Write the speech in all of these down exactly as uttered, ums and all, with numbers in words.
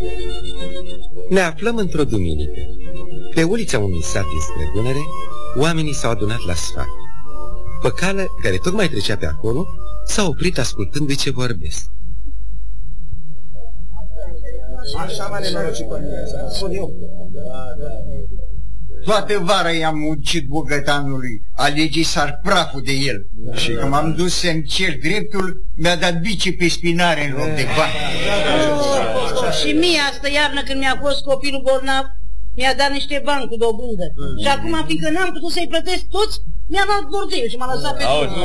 Ne aflăm într-o duminică. Pe ulița unui sat din spre Dunăre, oamenii s-au adunat la sfat. Păcală, care tocmai trecea pe acolo, s-a oprit ascultându-i ce vorbesc. Așa m-a nenorocit pe mine, să spun eu. Toată vara i-am muncit bogătanului, alegii sar praful de el. Și când m-am dus să-mi cer dreptul, mi-a dat bici pe spinare în loc de bani. Și mie asta iarnă, când mi-a fost copilul bolnav, mi-a dat niște bani cu dobândă. Și acum, fiindcă n-am putut să-i plătesc toți, mi-a luat bordeiul și m-a lăsat pe tot.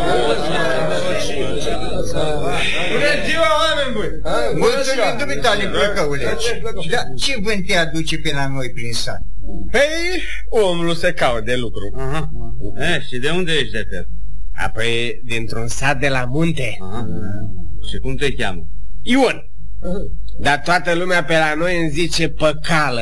Bună ziua, oameni buni! Mulțumim, dumitale, Plăcăule. Dar ce vânt te aduce pe la noi prin sat? Păi, omul se caută de lucru. Aha. E, și de unde ești de fel? Apoi, dintr-un sat de la munte. Aha. Și cum te cheamă? Ion. Dar toată lumea pe la noi îmi zice Păcală.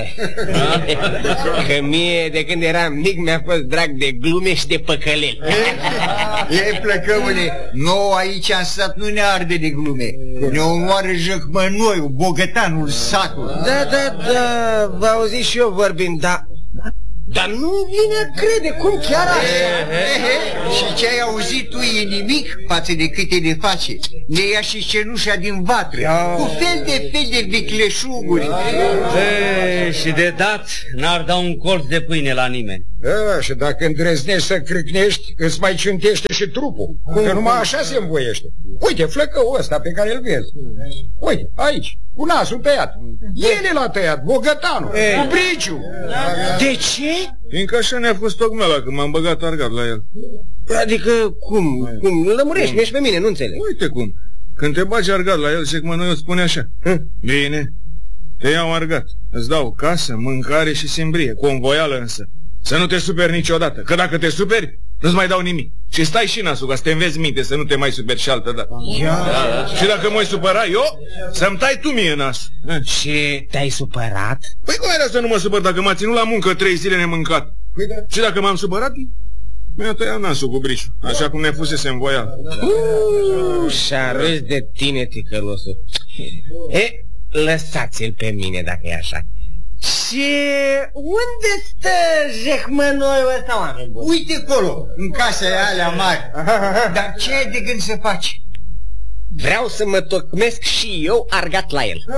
Că mie, de când eram mic, mi-a fost drag de glume și de păcăleli. Ei, Plăcăule, nouă aici în sat nu ne arde de glume. Ne omoară jăcmănoiul, bogătanul satului. Da, da, da, vă auzi și eu vorbind, dar... Dar nu vine a crede, cum chiar așa? Și ce ai auzit tu e nimic față de câte ne face. Ne ia și cenușa din vatră, cu fel de fel de vicleșuguri. E, și de dat n-ar da un colț de pâine la nimeni. Da, și dacă îndrăznești să crâcnești, îți mai ciuntește și trupul. Că numai așa se învoiește. Uite, flăcăul ăsta pe care îl vezi. Uite, aici, cu nasul tăiat. El l-a tăiat, bogătanul, cu briciu. De ce? Fiindcă așa ne-a fost tocmela când m-am băgat argat la el. Adică, cum? Cum? Lămurești, mi-ești pe mine, nu înțeleg. Uite cum. Când te bagi argat la el, Jecmănoiul spune așa. Bine, te iau argat. Îți dau casă, mâncare și simbrie, cu învoială însă. Să nu te superi niciodată, că dacă te superi, nu-ți mai dau nimic. Și stai și nasul, ca să te înveți minte, să nu te mai superi și altă dată. Și dacă m-ai supăra eu, să-mi tai tu mie nasul. Și te-ai supărat? Păi cum era să nu mă supăr dacă m-a ținut la muncă trei zile nemâncat? Și dacă m-am supărat, mi-a tăiat nasul cu brișul, așa cum ne fusese în voială. Uuu, și-a râs de tine, ticălosul. E, lăsați-l pe mine dacă e așa. Și unde stă jehmănoiul ăsta, oameni buni? Uite acolo, în casele alea mari. Dar ce ai de gând să faci? Vreau să mă tocmesc și eu argat la el.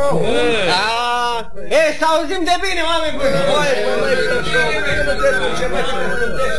E, să auzim de bine, oameni buni!